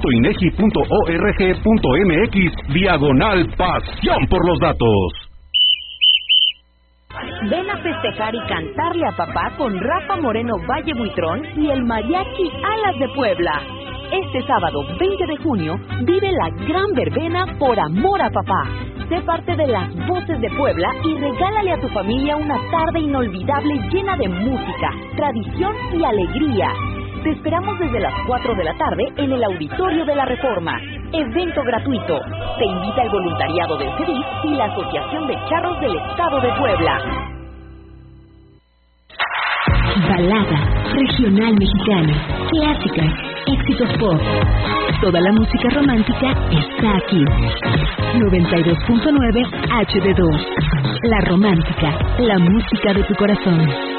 www.inegi.org.mx/pasión por los datos. Ven a festejar y cantarle a papá con Rafa Moreno Valle Buitrón y el Mariachi Alas de Puebla. Este sábado 20 de junio vive la gran verbena Por Amor a Papá. Sé parte de las voces de Puebla y regálale a tu familia una tarde inolvidable llena de música, tradición y alegría. Te esperamos desde las 4 de la tarde en el Auditorio de la Reforma. Evento gratuito. Te invita el voluntariado del CEDIF y la Asociación de Charros del Estado de Puebla. Balada, regional mexicana, clásicas, éxitos pop. Toda la música romántica está aquí. 92.9 HD2. La Romántica, la música de tu corazón.